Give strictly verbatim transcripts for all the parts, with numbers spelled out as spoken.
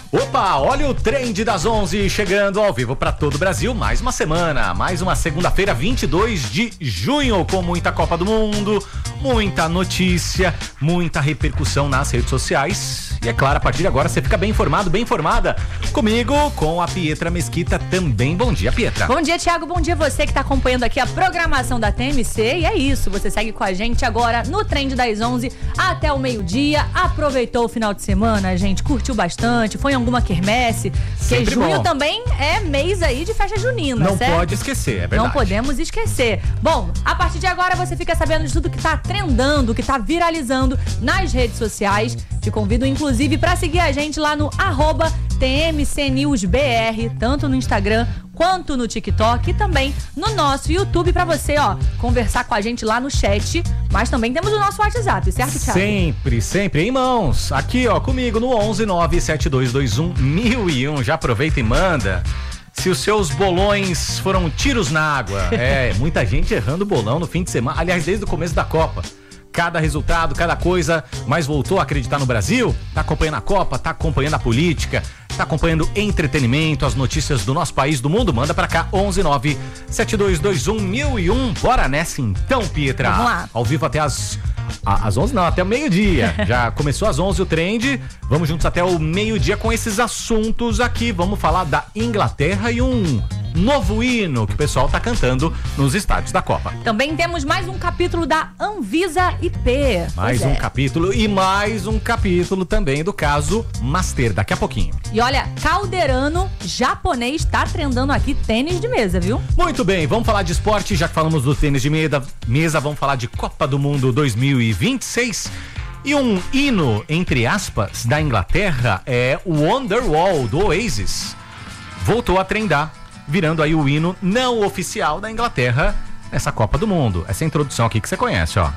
Opa, olha o Trend das onze chegando ao vivo para todo o Brasil. Mais uma semana, mais uma segunda-feira, vinte e dois de junho, com muita Copa do Mundo, muita notícia, muita repercussão nas redes sociais. E é claro, a partir de agora você fica bem informado, bem informada comigo, com a Pietra Mesquita também. Bom dia, Pietra. Bom dia, Thiago. Bom dia você que está acompanhando aqui a programação da T M C. E é isso, você segue com a gente agora no Trend das onze até o meio-dia. Aproveitou o final de semana, gente? Curtiu bastante? Foi em alguma quermesse? Porque Sempre junho bom. Também é mês aí de festa junina, Não certo? pode esquecer, é verdade. Não podemos esquecer. Bom, a partir de agora você fica sabendo de tudo que tá trendando, que tá viralizando nas redes sociais. Te convido, inclusive, para seguir a gente lá no arroba T M C News B R, tanto no Instagram quanto no TikTok e também no nosso YouTube, para você, ó, conversar com a gente lá no chat. Mas também temos o nosso WhatsApp, certo, Thiago? Sempre, sempre em mãos. Aqui, ó, comigo no onze nove sete dois dois um mil e um. Já aproveita e manda. Se os seus bolões foram tiros na água. É, muita gente errando bolão no fim de semana. Aliás, desde o começo da Copa. Cada resultado, cada coisa, mas voltou a acreditar no Brasil? Tá acompanhando a Copa, tá acompanhando a política, tá acompanhando entretenimento, as notícias do nosso país, do mundo? Manda pra cá, onze nove sete dois dois um mil e um. Bora nessa então, Pietra. Vamos lá. Ao vivo até as... Às onze não, até o meio-dia. Já começou às onze o Trend. Vamos juntos até o meio-dia com esses assuntos aqui. Vamos falar da Inglaterra e um novo hino que o pessoal tá cantando nos estádios da Copa. Também temos mais um capítulo da Anvisa I P. Mais Pois um é. capítulo e mais um capítulo também do caso Master, daqui a pouquinho. E olha, caldeirano japonês tá trendando aqui tênis de mesa, viu? Muito bem, vamos falar de esporte, já que falamos do tênis de mesa, mesa vamos falar de Copa do Mundo dois mil e vinte e seis. E um hino, entre aspas, da Inglaterra é o Wonderwall, do Oasis. Voltou a trendar, virando aí o hino não oficial da Inglaterra nessa Copa do Mundo. Essa introdução aqui que você conhece, ó.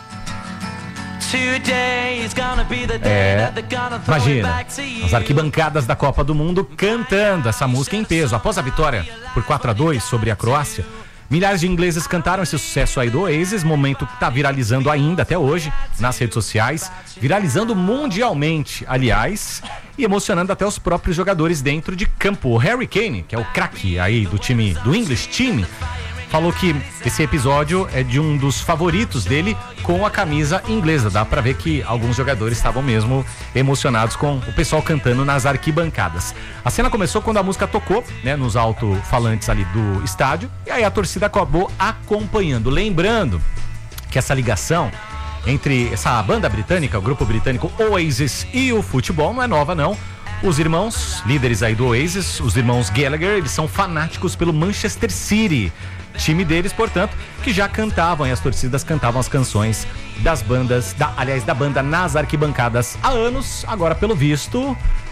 É, imagina, as arquibancadas da Copa do Mundo cantando essa música em peso. Após a vitória por quatro a dois sobre a Croácia, milhares de ingleses cantaram esse sucesso aí do Oasis, momento que tá viralizando ainda até hoje nas redes sociais, viralizando mundialmente, aliás, e emocionando até os próprios jogadores dentro de campo. O Harry Kane, que é o craque aí do time, do English Team, falou que esse episódio é de um dos favoritos dele com a camisa inglesa. Dá pra ver que alguns jogadores estavam mesmo emocionados com o pessoal cantando nas arquibancadas. A cena começou quando a música tocou, né, nos alto-falantes ali do estádio, e aí a torcida acabou acompanhando. Lembrando que essa ligação entre essa banda britânica, o grupo britânico Oasis, e o futebol não é nova, não. Os irmãos, líderes aí do Oasis, os irmãos Gallagher, eles são fanáticos pelo Manchester City. Time deles, portanto, que já cantavam, e as torcidas cantavam as canções das bandas, da, aliás, da banda nas arquibancadas há anos. Agora, pelo visto,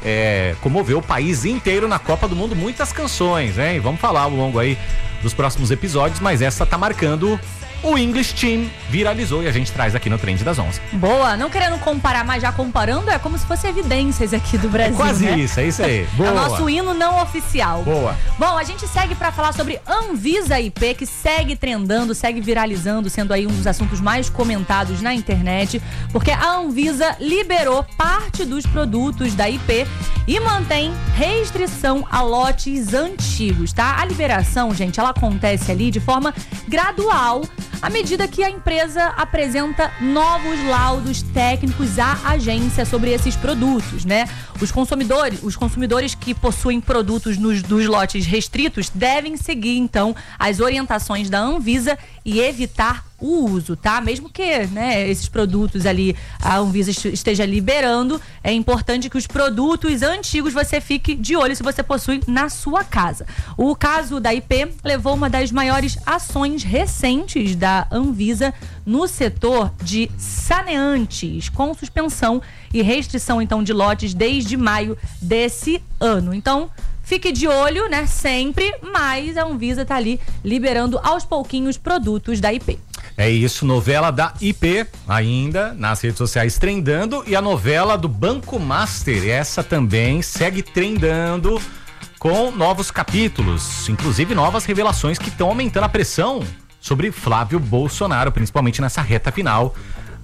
é, comoveu o país inteiro na Copa do Mundo. Muitas canções, hein? Vamos falar ao longo aí dos próximos episódios, mas essa tá marcando. O English Team viralizou e a gente traz aqui no Trend das onze. Boa, não querendo comparar, mas já comparando, é como se fosse evidências aqui do Brasil, É quase né? isso, é isso aí. Boa. É o nosso hino não oficial. Boa. Bom, a gente segue pra falar sobre Anvisa I P, que segue trendando, segue viralizando, sendo aí um dos assuntos mais comentados na internet, porque a Anvisa liberou parte dos produtos da I P e mantém restrição a lotes antigos, tá? A liberação, gente, ela acontece ali de forma gradual, à medida que a empresa apresenta novos laudos técnicos à agência sobre esses produtos, né? Os consumidores, os consumidores que possuem produtos nos, dos lotes restritos devem seguir, então, as orientações da Anvisa e evitar o uso, tá? Mesmo que, né, esses produtos ali a Anvisa esteja liberando, é importante que os produtos antigos você fique de olho se você possui na sua casa. O caso da I P levou uma das maiores ações recentes da Anvisa no setor de saneantes, com suspensão e restrição, então, de lotes desde maio desse ano. Então, fique de olho, né, sempre, mas a Anvisa tá ali liberando aos pouquinhos produtos da I P. É isso, novela da I P ainda nas redes sociais trendando, e a novela do Banco Master, essa também segue trendando com novos capítulos, inclusive novas revelações que estão aumentando a pressão sobre Flávio Bolsonaro, principalmente nessa reta final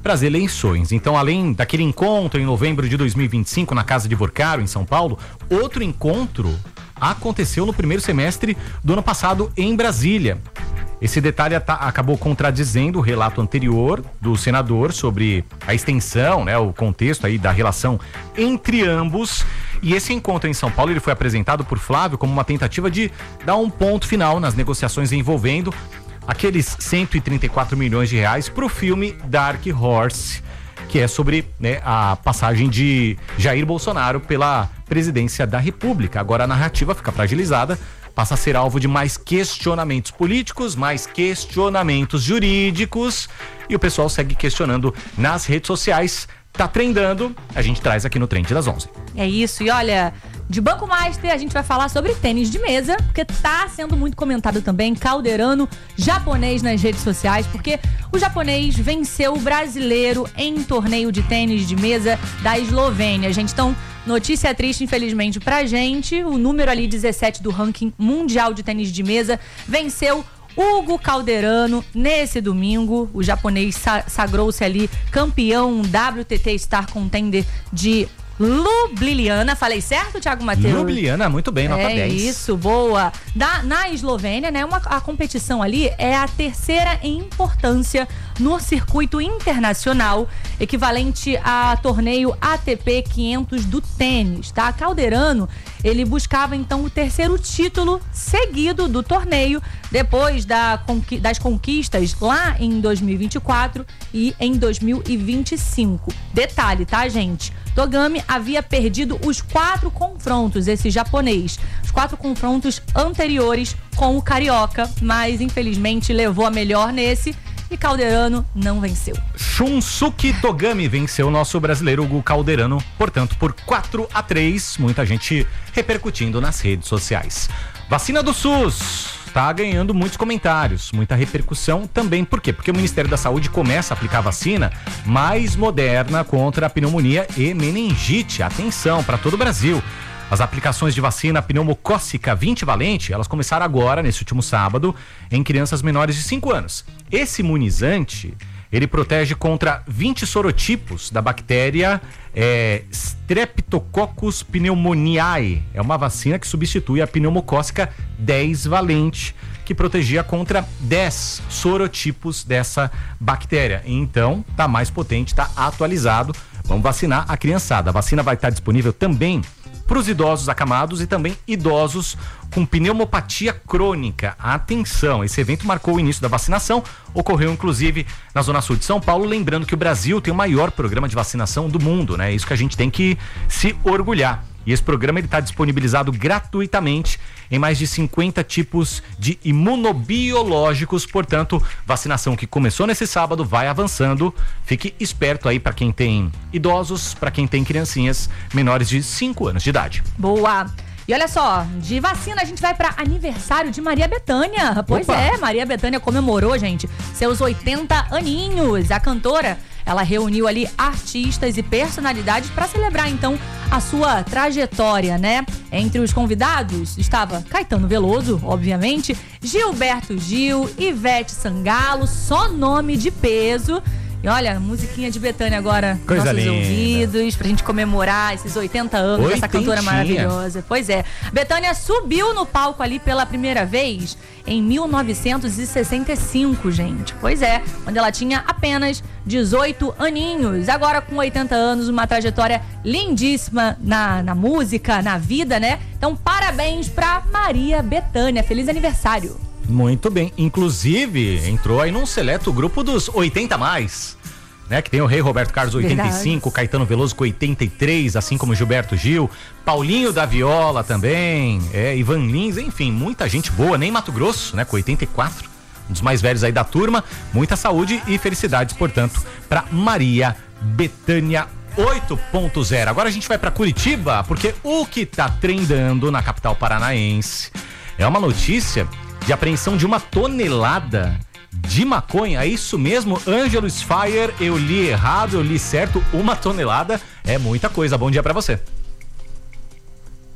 para as eleições. Então, além daquele encontro em novembro de dois mil e vinte e cinco na Casa de Vorcaro, em São Paulo, outro encontro aconteceu no primeiro semestre do ano passado em Brasília. Esse detalhe acabou contradizendo o relato anterior do senador sobre a extensão, né, o contexto aí da relação entre ambos. E esse encontro em São Paulo ele foi apresentado por Flávio como uma tentativa de dar um ponto final nas negociações envolvendo aqueles cento e trinta e quatro milhões de reais para o filme Dark Horse, que é sobre, né, a passagem de Jair Bolsonaro pela presidência da República. Agora a narrativa fica fragilizada, passa a ser alvo de mais questionamentos políticos, mais questionamentos jurídicos, e o pessoal segue questionando nas redes sociais. Tá trendando, a gente traz aqui no Trend das onze. É isso, e olha, de Banco Master a gente vai falar sobre tênis de mesa, porque tá sendo muito comentado também, caldeirano japonês nas redes sociais, porque o japonês venceu o brasileiro em torneio de tênis de mesa da Eslovênia, gente. Então, notícia triste, infelizmente, pra gente, o número ali dezessete do ranking mundial de tênis de mesa venceu Hugo Calderano nesse domingo. O japonês sa- sagrou-se ali campeão W T T Star Contender de Ljubljana. Falei certo, Thiago Mateus? Ljubljana, muito bem, nota é dez. Isso, boa. Da, na Eslovênia, né, uma, a competição ali é a terceira em importância no circuito internacional, equivalente a torneio A T P quinhentos do tênis, tá? Calderano, ele buscava então o terceiro título seguido do torneio, depois da, das conquistas lá em dois mil e vinte e quatro e em dois mil e vinte e cinco. Detalhe, tá, gente? Togami havia perdido os quatro confrontos, esse japonês, os quatro confrontos anteriores com o carioca, mas infelizmente levou a melhor nesse e Calderano não venceu. Shunsuke Togami venceu o nosso brasileiro Hugo Calderano, portanto, por quatro a três, muita gente repercutindo nas redes sociais. Vacina do SUS está ganhando muitos comentários, muita repercussão também. Por quê? Porque o Ministério da Saúde começa a aplicar a vacina mais moderna contra a pneumonia e meningite. Atenção, para todo o Brasil. As aplicações de vacina pneumocócica vinte valente, elas começaram agora, nesse último sábado, em crianças menores de cinco anos. Esse imunizante, ele protege contra vinte sorotipos da bactéria é, Streptococcus pneumoniae. É uma vacina que substitui a pneumocócica dez valente, que protegia contra dez sorotipos dessa bactéria. Então, tá mais potente, tá atualizado. Vamos vacinar a criançada. A vacina vai estar disponível também para os idosos acamados e também idosos com pneumopatia crônica. Atenção, esse evento marcou o início da vacinação, ocorreu inclusive na Zona Sul de São Paulo, lembrando que o Brasil tem o maior programa de vacinação do mundo, né? Isso que a gente tem que se orgulhar. E esse programa está disponibilizado gratuitamente em mais de cinquenta tipos de imunobiológicos. Portanto, vacinação que começou nesse sábado vai avançando. Fique esperto aí para quem tem idosos, para quem tem criancinhas menores de cinco anos de idade. Boa! E olha só, de vacina a gente vai para aniversário de Maria Bethânia. Pois Opa. é, Maria Bethânia comemorou, gente, seus oitenta aninhos. A cantora, ela reuniu ali artistas e personalidades para celebrar então a sua trajetória, né? Entre os convidados estava Caetano Veloso, obviamente, Gilberto Gil, Ivete Sangalo, só nome de peso. E olha, musiquinha de Bethânia agora nos Coisa nossos linda. ouvidos, pra gente comemorar esses oitenta anos dessa cantora maravilhosa. Pois é. Bethânia subiu no palco ali pela primeira vez em mil novecentos e sessenta e cinco, gente. Pois é, quando ela tinha apenas dezoito aninhos. Agora com oitenta anos, uma trajetória lindíssima na, na música, na vida, né? Então, parabéns pra Maria Bethânia. Feliz aniversário. Muito bem, inclusive entrou aí num seleto grupo dos oitenta mais, né? Que tem o Rei Roberto Carlos oitenta e cinco, Verdade. Caetano Veloso com oitenta e três, assim como Gilberto Gil, Paulinho da Viola também, é, Ivan Lins, enfim, muita gente boa, nem Mato Grosso, né? Com oitenta e quatro, um dos mais velhos aí da turma. Muita saúde e felicidades, portanto, para Maria Bethânia oito ponto zero. Agora a gente vai para Curitiba, porque o que tá trendando na capital paranaense é uma notícia de apreensão de uma tonelada de maconha. É isso mesmo, Ângelo Fire, eu li errado, eu li certo, uma tonelada é muita coisa. Bom dia pra você.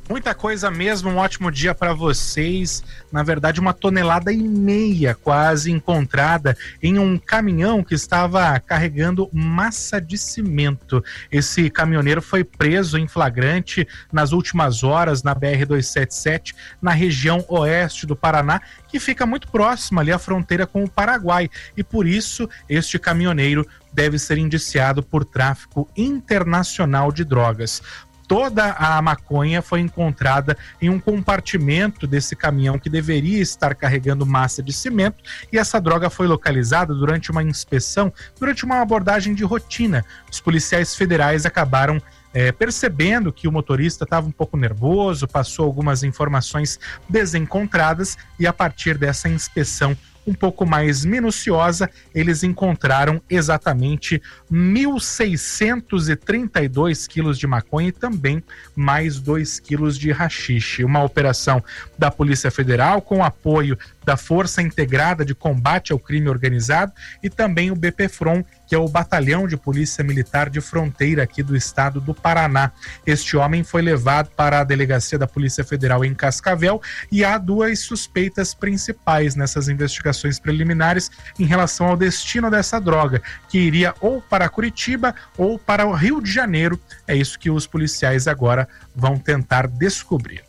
Muita coisa mesmo, um ótimo dia para vocês. Na verdade, uma tonelada e meia quase encontrada em um caminhão que estava carregando massa de cimento. Esse caminhoneiro foi preso em flagrante nas últimas horas na B R duzentos e setenta e sete, na região oeste do Paraná, que fica muito próxima ali à fronteira com o Paraguai. E por isso, este caminhoneiro deve ser indiciado por tráfico internacional de drogas. Toda a maconha foi encontrada em um compartimento desse caminhão que deveria estar carregando massa de cimento, e essa droga foi localizada durante uma inspeção, durante uma abordagem de rotina. Os policiais federais acabaram é, percebendo que o motorista estava um pouco nervoso, passou algumas informações desencontradas, e a partir dessa inspeção um pouco mais minuciosa, eles encontraram exatamente mil seiscentos e trinta e dois quilos de maconha e também mais dois quilos de haxixe. Uma operação da Polícia Federal com apoio da Força Integrada de Combate ao Crime Organizado e também o BPFROM, que é o Batalhão de Polícia Militar de Fronteira aqui do estado do Paraná. Este homem foi levado para a delegacia da Polícia Federal em Cascavel, e há duas suspeitas principais nessas investigações preliminares em relação ao destino dessa droga, que iria ou para Curitiba ou para o Rio de Janeiro. É isso que os policiais agora vão tentar descobrir.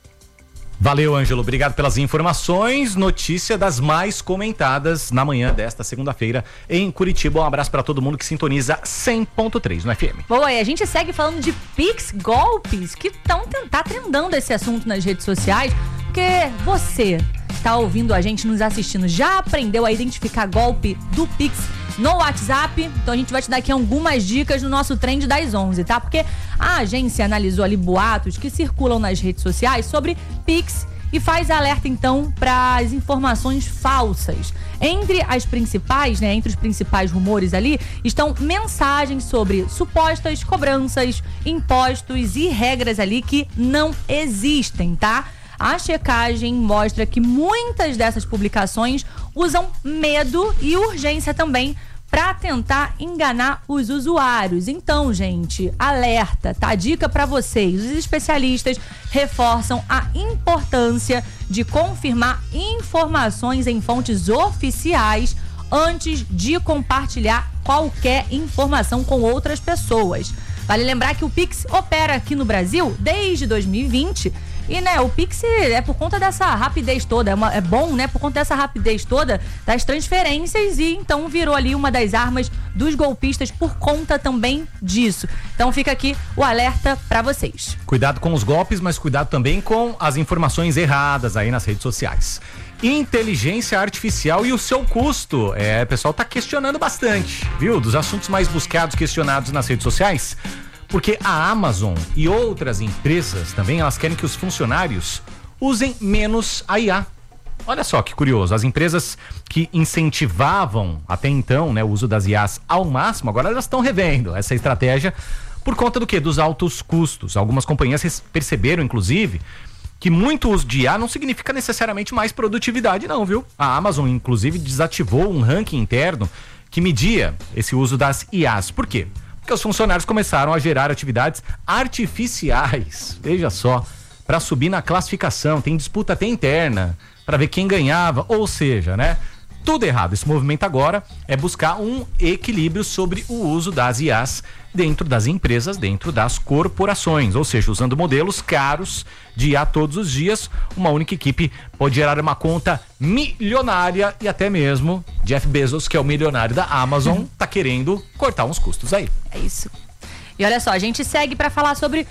Valeu, Ângelo. Obrigado pelas informações. Notícia das mais comentadas na manhã desta segunda-feira em Curitiba. Um abraço para todo mundo que sintoniza cem ponto três no F M. Boa, e a gente segue falando de Pix golpes que estão tá trendando esse assunto nas redes sociais, porque você está ouvindo a gente, nos assistindo, já aprendeu a identificar golpe do Pix no WhatsApp? Então a gente vai te dar aqui algumas dicas no nosso Trend das onze, tá? Porque a agência analisou ali boatos que circulam nas redes sociais sobre Pix e faz alerta então para as informações falsas. Entre as principais, né, entre os principais rumores ali, estão mensagens sobre supostas cobranças, impostos e regras ali que não existem, tá? A checagem mostra que muitas dessas publicações usam medo e urgência também para tentar enganar os usuários. Então, gente, alerta, tá? Dica para vocês. Os especialistas reforçam a importância de confirmar informações em fontes oficiais antes de compartilhar qualquer informação com outras pessoas. Vale lembrar que o Pix opera aqui no Brasil desde dois mil e vinte. E, né, o Pix é por conta dessa rapidez toda, é, uma, é bom, né, por conta dessa rapidez toda das transferências, e então virou ali uma das armas dos golpistas por conta também disso. Então fica aqui o alerta pra vocês. Cuidado com os golpes, mas cuidado também com as informações erradas aí nas redes sociais. Inteligência artificial e o seu custo. É, o pessoal tá questionando bastante, viu? Dos assuntos mais buscados, questionados nas redes sociais. Porque a Amazon e outras empresas também, elas querem que os funcionários usem menos a I A. Olha só que curioso, as empresas que incentivavam até então, né, o uso das I As ao máximo, agora elas estão revendo essa estratégia por conta do quê? Dos altos custos. Algumas companhias perceberam, inclusive, que muito uso de I A não significa necessariamente mais produtividade não, viu? A Amazon, inclusive, desativou um ranking interno que media esse uso das I As. Por quê? Porque os funcionários começaram a gerar atividades artificiais, veja só, para subir na classificação. Tem disputa até interna para ver quem ganhava, ou seja, né? Tudo errado. Esse movimento agora é buscar um equilíbrio sobre o uso das I As dentro das empresas, dentro das corporações, ou seja, usando modelos caros de I A todos os dias. Uma única equipe pode gerar uma conta milionária, e até mesmo Jeff Bezos, que é o milionário da Amazon, tá querendo cortar uns custos aí. É isso. E olha só, a gente segue pra falar sobre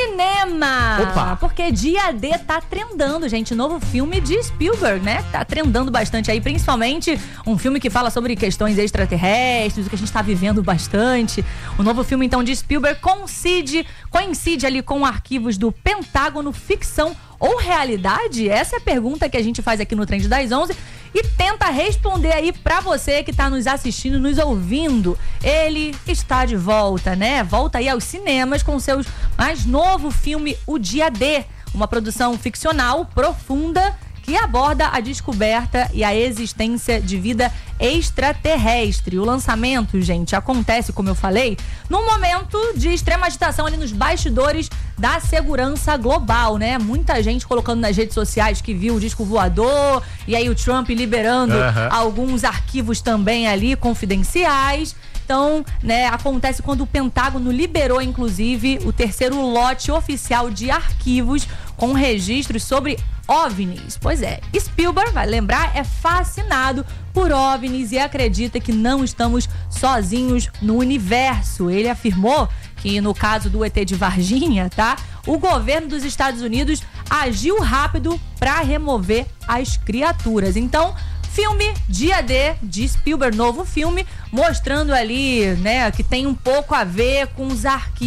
cinema. Opa! Porque Dia D tá trendando, gente. Novo filme de Spielberg, né? Tá trendando bastante aí, principalmente um filme que fala sobre questões extraterrestres, o que a gente tá vivendo bastante. O novo filme, então, de Spielberg coincide, coincide ali com arquivos do Pentágono, ficção ou realidade? Essa é a pergunta que a gente faz aqui no Trend das onze e tenta responder aí pra você que tá nos assistindo, nos ouvindo. Ele está de volta, né? Volta aí aos cinemas com seu mais novo filme, O Dia D, uma produção ficcional profunda que aborda a descoberta e a existência de vida extraterrestre. O lançamento, gente, acontece, como eu falei, num momento de extrema agitação ali nos bastidores da segurança global, né? Muita gente colocando nas redes sociais que viu o disco voador, e aí o Trump liberando uhum. alguns arquivos também ali confidenciais. Então, né, acontece quando o Pentágono liberou, inclusive, o terceiro lote oficial de arquivos com registros sobre OVNIs. Pois é, Spielberg, vai lembrar, é fascinado por OVNIs e acredita que não estamos sozinhos no universo. Ele afirmou que no caso do E T de Varginha, tá? O governo dos Estados Unidos agiu rápido para remover as criaturas. Então, filme Dia D de Spielberg, novo filme, mostrando ali, né, que tem um pouco a ver com os arquivos